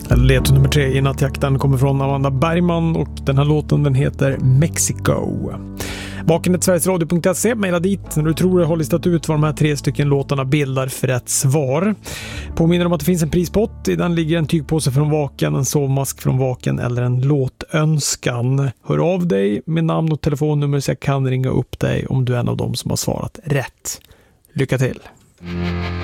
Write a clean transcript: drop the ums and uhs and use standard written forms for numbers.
Ledtråd nummer 3 i nattjakten kommer från Amanda Bergman och den här låten den heter Mexico. Vaken@sverigesradio.se, mejla dit när du tror jag har listat ut vad de här 3 stycken låtarna bildar för rätt svar. Påminner om att det finns en prispott, i den ligger en tygpåse från Vaken, en sovmask från Vaken eller en låtönskan. Hör av dig med namn och telefonnummer så jag kan ringa upp dig om du är en av dem som har svarat rätt. Lycka till!